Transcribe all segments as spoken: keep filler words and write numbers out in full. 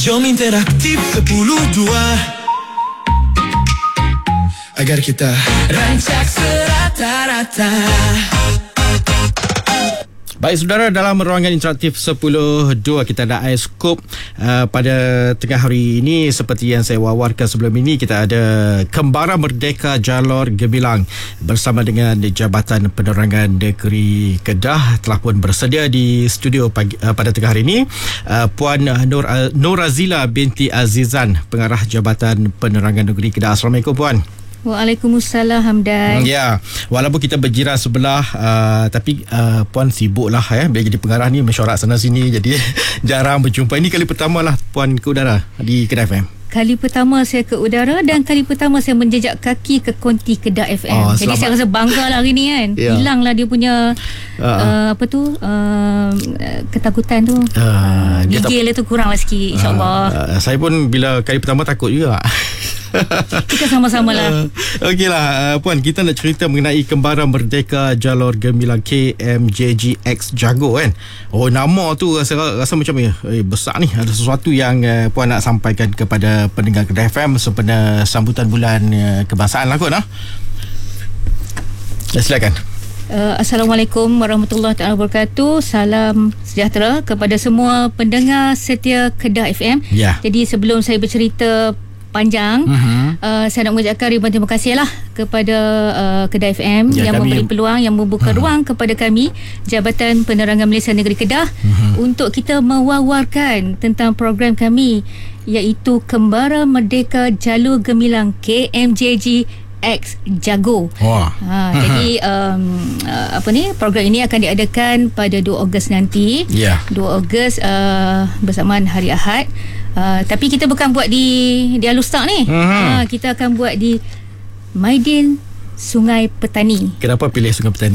Jom interaktif sepuluh dua agar kita rancak serata-rata. Baik saudara, dalam ruangan interaktif sepuluh dua kita ada Ais Scoop uh, pada tengah hari ini. Seperti yang saya wawarkan sebelum ini, kita ada Kembara Merdeka Jalur Gemilang bersama dengan Jabatan Penerangan Negeri Kedah telah pun bersedia di studio pagi, uh, pada tengah hari ini. uh, Puan Nur, uh, Nur Razila binti Azizan, Pengarah Jabatan Penerangan Negeri Kedah. Assalamualaikum Puan. Waalaikumsalam Hamdan. Ya, walaupun kita berjiran sebelah, uh, tapi uh, Puan sibuk lah ya. Bila jadi pengarah ni mesyuarat sana sini, jadi jarang berjumpa. Ini kali pertama lah Puan ke udara di Kedah F M. Kali pertama saya ke udara dan kali pertama saya menjejak kaki ke konti Kedah F M. Oh, jadi saya rasa bangga lah hari ni kan. Yeah. Hilanglah dia punya uh, uh, apa tu uh, ketakutan tu. Uh, Gigil tu kuranglah sikit, insyaAllah. Uh, uh, saya pun bila kali pertama takut juga. Kita sama-sama lah. uh, Okeylah uh, Puan, kita nak cerita mengenai Kembara Merdeka Jalur Gemilang K M J G X Jago kan. Oh, nama tu rasa, rasa macam eh, eh, besar ni. Ada sesuatu yang uh, Puan nak sampaikan kepada pendengar Kedah F M sempena sambutan bulan uh, kebangsaan lah kot. Ha? Silakan. Uh, Assalamualaikum warahmatullahi wabarakatuh. Salam sejahtera kepada semua pendengar setia Kedah F M. Yeah. Jadi sebelum saya bercerita panjang, uh-huh. uh, saya nak mengucapkan ribuan terima kasih lah kepada uh, Kedah F M ya, yang memberi peluang, yang membuka uh-huh. ruang kepada kami Jabatan Penerangan Malaysia Negeri Kedah uh-huh. untuk kita mewawarkan tentang program kami, iaitu Kembara Merdeka Jalur Gemilang K M J G X Jago. Wah. Ha, jadi um, uh, apa ni, program ini akan diadakan pada dua Ogos nanti. Yeah. dua Ogos uh, bersamaan hari Ahad. Uh, tapi kita bukan buat di di Alustar ni. Uh-huh. Uh, kita akan buat di Maidin Sungai Petani. Kenapa pilih Sungai Petani?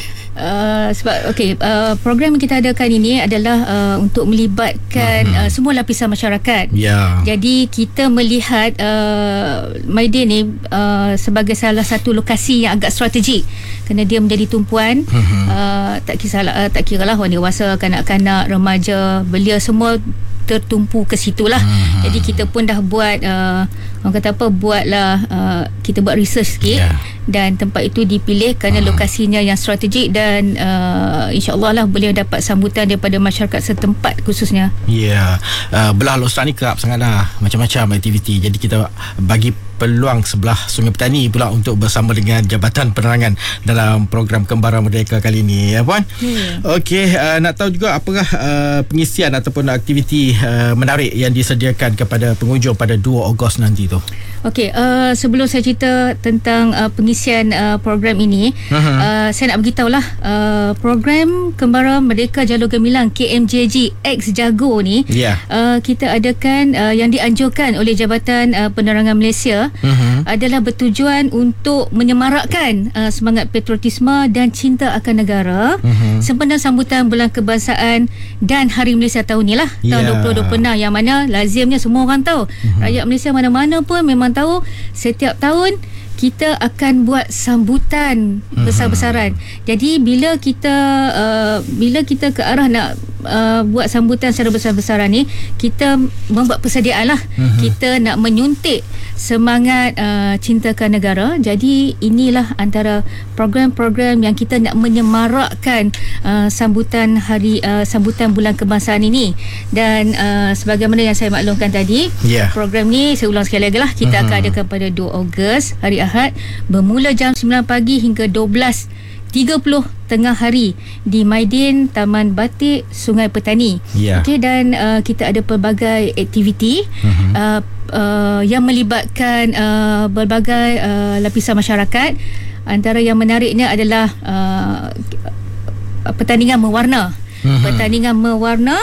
Uh, sebab okey, uh, program yang kita adakan ini adalah uh, untuk melibatkan uh-huh. uh, semua lapisan masyarakat. Yeah. Jadi kita melihat uh, Maidin ni uh, sebagai salah satu lokasi yang agak strategik kerana dia menjadi tumpuan. Uh-huh. uh, tak kisahlah uh, tak kiralah orang dewasa, kanak-kanak, remaja, belia, semua tertumpu ke situlah. Hmm. Jadi kita pun dah buat uh, orang kata apa, buatlah uh, kita buat research sikit. Yeah. Dan tempat itu dipilih kerana hmm. lokasinya yang strategik dan uh, insya-Allah lah boleh dapat sambutan daripada masyarakat setempat khususnya. Ya, yeah. uh, belah Lostar ni kerap sangatlah macam-macam aktiviti. Jadi kita bagi peluang sebelah Sungai Petani pula untuk bersama dengan Jabatan Penerangan dalam program Kembara Merdeka kali ini, ya Puan. Yeah. Okey, uh, nak tahu juga apakah uh, pengisian ataupun aktiviti uh, menarik yang disediakan kepada pengunjung pada dua Ogos nanti tu. Okey, uh, sebelum saya cerita tentang uh, pengisian uh, program ini, uh-huh. uh, saya nak beritahulah uh, program Kembara Merdeka Jalur Gemilang K M J G X Jago ni, yeah. uh, kita adakan uh, yang dianjurkan oleh Jabatan uh, Penerangan Malaysia uh-huh. adalah bertujuan untuk menyemarakkan uh, semangat patriotisme dan cinta akan negara uh-huh. sempena sambutan bulan kebangsaan dan Hari Malaysia tahun ni lah, yeah. tahun dua ribu dua puluh enam, yang mana lazimnya semua orang tahu, uh-huh. rakyat Malaysia mana-mana pun memang tahu setiap tahun kita akan buat sambutan uh-huh. besar-besaran. Jadi bila kita uh, bila kita ke arah nak uh, buat sambutan secara besar-besaran ni, kita membuat persediaan lah. Uh-huh. Kita nak menyuntik semangat uh, cintakan negara. Jadi inilah antara program-program yang kita nak menyemarakkan uh, sambutan hari uh, sambutan bulan kebangsaan ini. Dan uh, sebagaimana yang saya maklumkan tadi, yeah. program ni saya ulang sekali lagi lah, kita uh-huh. akan adakan pada dua Ogos hari Ahad, bermula jam sembilan pagi hingga dua belas tiga puluh tengah hari di Maidin Taman Batik Sungai Petani. Yeah. Okey, dan uh, kita ada pelbagai aktiviti uh-huh. uh, uh, yang melibatkan uh, berbagai uh, lapisan masyarakat. Antara yang menariknya adalah uh, pertandingan mewarna. Uh-huh. Pertandingan mewarna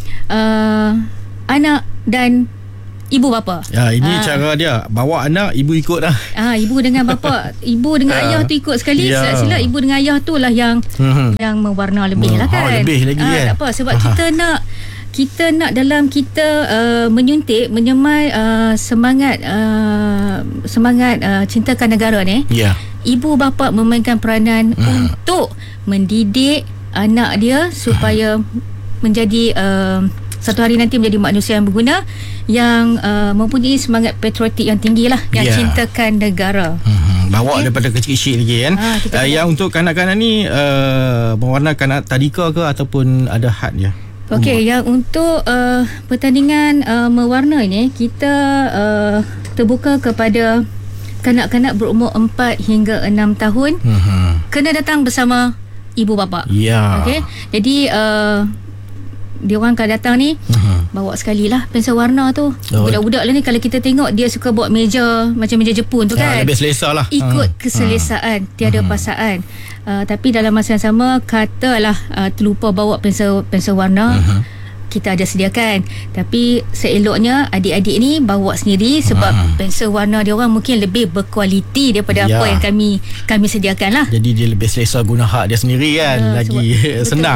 uh, anak dan ibu bapa. Ya, ini ha. cara dia. Bawa anak, ibu ikut dah. Ah, ha, ibu dengan bapa, ibu dengan ayah tu ikut sekali. Ya. Silap-silap ibu dengan ayah tu lah yang hmm. yang mewarna lebih lah kan. Ha, lebih lagi ha, kan. Tak apa, sebab ha. kita nak kita nak dalam kita uh, menyuntik, menyemai uh, semangat uh, semangat uh, cintakan negara ni. Ya. Ibu bapa memainkan peranan hmm. untuk mendidik anak dia supaya hmm. menjadi uh, satu hari nanti menjadi manusia yang berguna, yang uh, mempunyai semangat patriotik yang tinggi lah, yang Ya. cintakan negara. Hmm, bawa okay. daripada kecil-kecil lagi kan. Ah, kita uh, yang untuk kanak-kanak ni uh, mewarnakan tadika ke ataupun ada had je? Okey, yang untuk uh, pertandingan uh, mewarna ini, kita uh, terbuka kepada kanak-kanak berumur empat hingga enam tahun. Hmm. Kena datang bersama ibu bapa. Ya. Okey. Jadi uh, dia orang kalau datang ni uh-huh. bawa sekali lah pensel warna tu. Oh. Budak-budak lah ni kalau kita tengok dia suka bawa meja macam meja Jepun tu Ya, kan. lebih selesa lah. Ikut uh. keselesaan, uh. tiada uh. paksaan. Uh, tapi dalam masa yang sama katalah uh, terlupa bawa pensel pensel warna. Uh-huh. Kita ada sediakan, tapi seeloknya adik-adik ni bawa sendiri sebab uh. pensel warna dia orang mungkin lebih berkualiti daripada ya. apa yang kami kami sediakan lah. Jadi dia lebih selesa guna hak dia sendiri kan. Uh, lagi sebab, senang.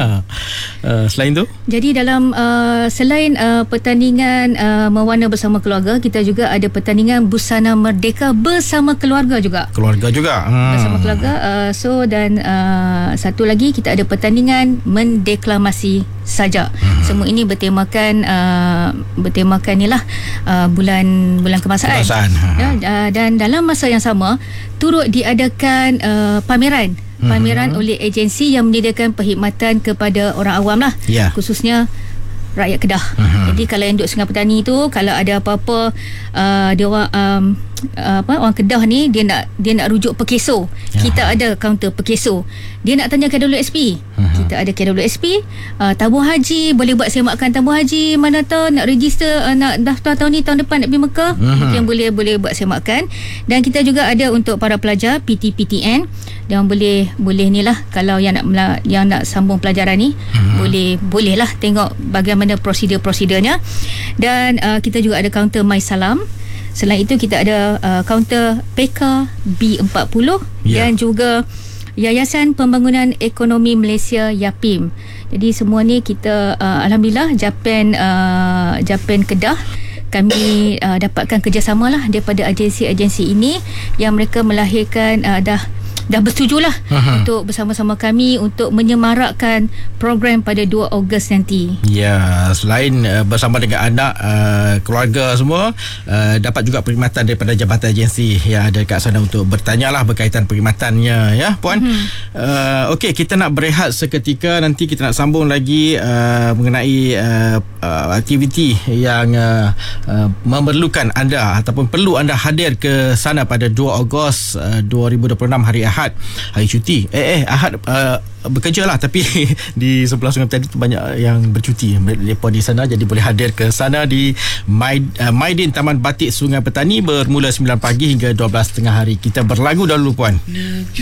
uh, selain tu, jadi dalam uh, selain uh, pertandingan uh, mewarna bersama keluarga, kita juga ada pertandingan busana merdeka bersama keluarga juga. Keluarga juga. Hmm. Bersama keluarga. Uh, so dan uh, satu lagi kita ada pertandingan mendeklamasi saja. Hmm. Semua ini bertemakan uh, bertemakan ni lah uh, bulan bulan kebangsaan. Kebangsaan. Ya, uh, dan dalam masa yang sama turut diadakan uh, pameran. Pameran hmm. oleh agensi yang menyediakan perkhidmatan kepada orang awam lah. Ya. Khususnya rakyat Kedah. Uh-huh. Jadi kalau yang duduk Sungai Petani tu, kalau ada apa-apa uh, dia orang um, apa orang Kedah ni dia nak dia nak rujuk Pekeso. Ya. Kita ada kaunter Pekeso. Dia nak tanya K W S P. Uh-huh. Kita ada K W S P. Uh, tabung haji boleh buat semakkan tabung haji, mana tahu nak register uh, nak daftar tahun ni tahun depan nak pergi Mekah, uh-huh. mungkin boleh boleh buat semakkan. Dan kita juga ada untuk para pelajar P T P T N yang boleh boleh ni lah kalau yang nak yang nak sambung pelajaran ni uh-huh. boleh boleh lah tengok bagaimana prosedur-prosedurnya. Dan uh, kita juga ada kaunter My Salam. Selain itu kita ada uh, kaunter P K B empat puluh yeah. dan juga Yayasan Pembangunan Ekonomi Malaysia YAPIM. Jadi semua ni kita uh, alhamdulillah Japan uh, Japan Kedah kami uh, dapatkan kerjasama lah daripada agensi-agensi ini yang mereka melahirkan uh, dah dah bersetujulah uh-huh. untuk bersama-sama kami untuk menyemarakkan program pada dua Ogos nanti. Ya, selain uh, bersama dengan anak, uh, keluarga semua, uh, dapat juga perkhidmatan daripada jabatan agensi yang ada dekat sana untuk bertanyalah berkaitan perkhidmatannya, ya Puan. Uh-huh. Uh, Okey, kita nak berehat seketika, nanti kita nak sambung lagi uh, mengenai uh, uh, aktiviti yang uh, uh, memerlukan anda ataupun perlu anda hadir ke sana pada dua Ogos uh, dua ribu dua puluh enam hari Ahad. Hari cuti. Eh eh Ahad uh, bekerja lah, tapi di sebelah Sungai Petani tu banyak yang bercuti. Mereka di sana, jadi boleh hadir ke sana di Maid, uh, Maidin Taman Batik Sungai Petani bermula sembilan pagi hingga dua belas tengah hari. Kita berlagu dahulu Puan.